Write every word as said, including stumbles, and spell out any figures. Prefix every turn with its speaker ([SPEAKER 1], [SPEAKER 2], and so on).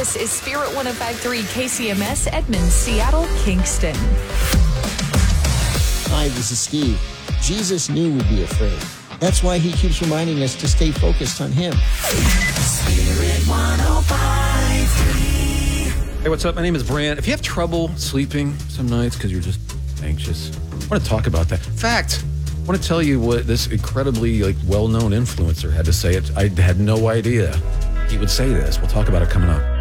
[SPEAKER 1] This is Spirit one oh five point three K C M S, Edmond, Seattle, Kingston.
[SPEAKER 2] Hi, this is Steve. Jesus knew we'd be afraid. That's why he keeps reminding us to stay focused on him.
[SPEAKER 3] Spirit one oh five point three.
[SPEAKER 4] Hey, what's up? My name is Brant. If you have trouble sleeping some nights because you're just anxious, I want to talk about that. In fact, I want to tell you what this incredibly like well-known influencer had to say. It. I had no idea he would say this. We'll talk about it coming up.